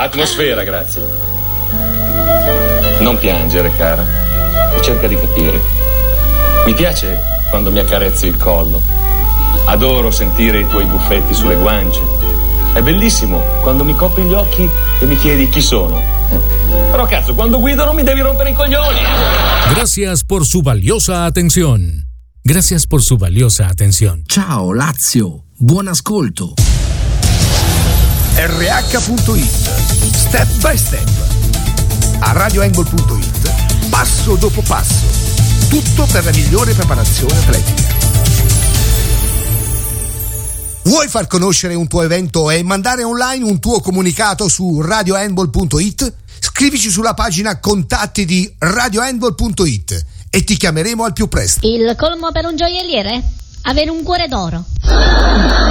Atmosfera, grazie. Non piangere, cara, e cerca di capire. Mi piace quando mi accarezzi il collo. Adoro sentire i tuoi buffetti sulle guance. È bellissimo quando mi copri gli occhi e mi chiedi chi sono. Però cazzo, quando guido non mi devi rompere i coglioni. Gracias por su valiosa atención. Gracias por su valiosa atención. Ciao Lazio, buon ascolto. RH.it, step by step. A radioangle.it, passo dopo passo. Tutto per la migliore preparazione atletica. Vuoi far conoscere un tuo evento e mandare online un tuo comunicato su radiohandball.it? Scrivici sulla pagina contatti di radiohandball.it e ti chiameremo al più presto. Il colmo per un gioielliere? Avere un cuore d'oro.